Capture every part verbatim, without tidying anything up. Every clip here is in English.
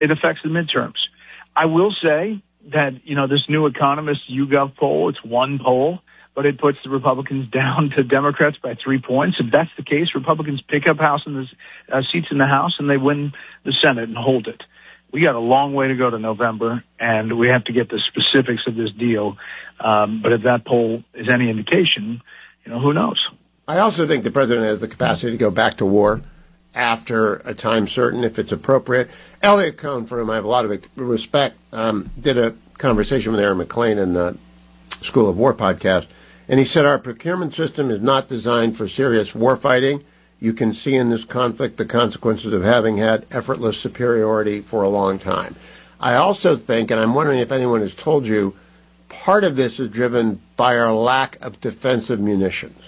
it affects the midterms. I will say that, you know, this new Economist YouGov poll, it's one poll, but it puts the Republicans down to Democrats by three points. If that's the case, Republicans pick up House in the, uh, seats in the House and they win the Senate and hold it. We got a long way to go to November, and we have to get the specifics of this deal. Um, but if that poll is any indication, you know, who knows? I also think the president has the capacity to go back to war after a time certain, if it's appropriate. Elliot Cohn, for whom I have a lot of respect, um, did a conversation with Aaron McClain in the School of War podcast, and he said our procurement system is not designed for serious war fighting. You can see in this conflict the consequences of having had effortless superiority for a long time. I also think, and I'm wondering if anyone has told you, part of this is driven by our lack of defensive munitions.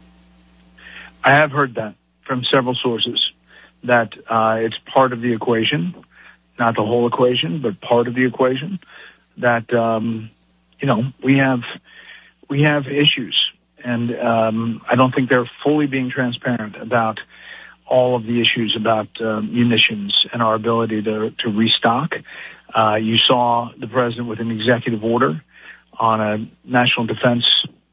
I have heard that from several sources, that uh, it's part of the equation, not the whole equation, but part of the equation, that, um, you know, we have we have issues. And um, I don't think they're fully being transparent about all of the issues about uh, munitions and our ability to, to restock. Uh, you saw the president with an executive order on a national defense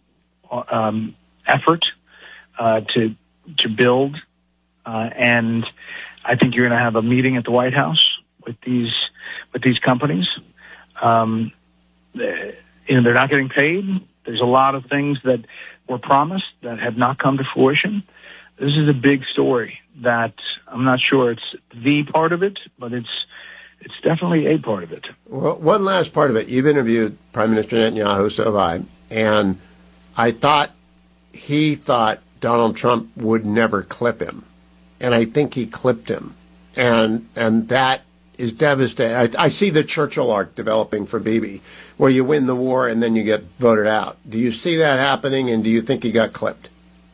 um, effort uh, to to build, uh, and I think you're going to have a meeting at the White House with these with these companies. Um, they, you know, they're not getting paid. There's a lot of things that were promised that have not come to fruition. This is a big story that I'm not sure it's the part of it, but it's it's definitely a part of it. Well, one last part of it. You've interviewed Prime Minister Netanyahu, so have I, and I thought he thought Donald Trump would never clip him, and I think he clipped him, and and that is devastating. I, I see the Churchill arc developing for Bibi, where you win the war and then you get voted out. Do you see that happening, and do you think he got clipped?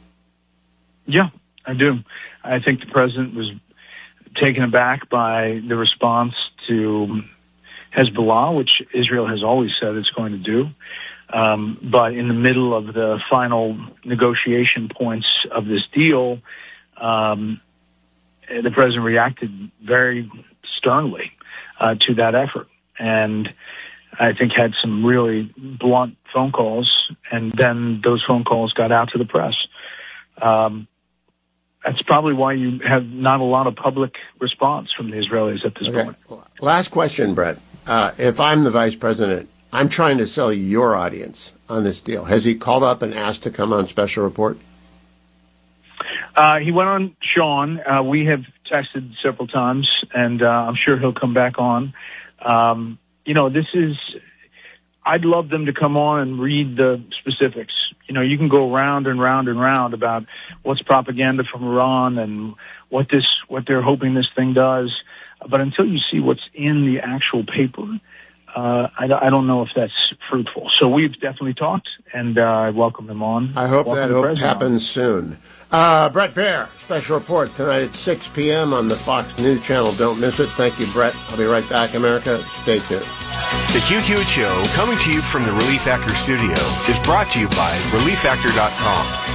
Yeah, I do. I think the president was taken aback by the response to Hezbollah, which Israel has always said it's going to do. Um, but in the middle of the final negotiation points of this deal, um, the president reacted very sternly uh, to that effort, and I think had some really blunt phone calls, and then those phone calls got out to the press. Um, that's probably why you have not a lot of public response from the Israelis at this okay. point. Last question, Brett. Uh, if I'm the vice president, I'm trying to sell your audience on this deal. Has he called up and asked to come on Special Report? Uh, he went on Sean. Uh, we have texted several times, and uh, I'm sure he'll come back on. Um, you know, this is, I'd love them to come on and read the specifics. You know, you can go round and round and round about what's propaganda from Iran and what this, what they're hoping this thing does. But until you see what's in the actual paper, Uh, I, I don't know if that's fruitful. So we've definitely talked, and uh, I welcome him on. I hope welcome that hope happens on. soon. Uh, Bret Baier, Special Report tonight at six p.m. on the Fox News Channel. Don't miss it. Thank you, Brett. I'll be right back, America. Stay tuned. The Hugh Hewitt Show, coming to you from the Relief Factor studio, is brought to you by relief factor dot com.